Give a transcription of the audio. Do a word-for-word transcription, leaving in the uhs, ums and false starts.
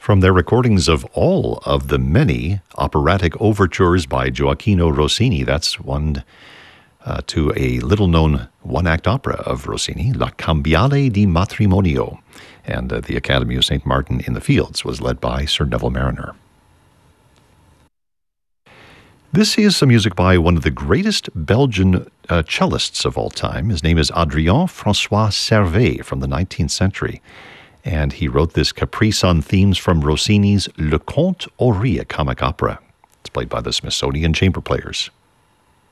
From their recordings of all of the many operatic overtures by Gioacchino Rossini, that's one uh, to a little-known one-act opera of Rossini, La Cambiale di Matrimonio, and uh, the Academy of Saint Martin in the Fields was led by Sir Neville Marriner. This is some music by one of the greatest Belgian uh, cellists of all time. His name is Adrien François Servet from the nineteenth century. And he wrote this caprice on themes from Rossini's Le Conte Aurier comic opera. It's played by the Smithsonian Chamber Players.